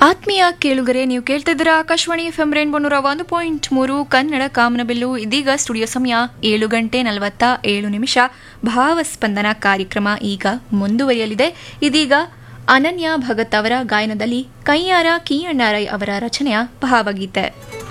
ಆತ್ಮೀಯ ಕೇಳುಗರೆ, ನೀವು ಕೇಳ್ತಿದ್ದೀರಾ ಆಕಾಶವಾಣಿ ಎಫ್ಎಂ ರೇನ್ಬೋ 101.3 ಕನ್ನಡ ಕಾಮನಬಿಲ್ಲು. ಇದೀಗ ಸ್ಟುಡಿಯೋ ಸಮಯ 7:47. ಭಾವಸ್ಪಂದನ ಕಾರ್ಯಕ್ರಮ ಈಗ ಮುಂದುವರಿಯಲಿದೆ. ಇದೀಗ ಅನನ್ಯ ಭಗತ್ ಅವರ ಗಾಯನದಲ್ಲಿ ಕೈಯಾರ ಕೀಯಣ್ಣಾರೈ ಅವರ ರಚನೆಯ ಭಾವಗೀತೆ.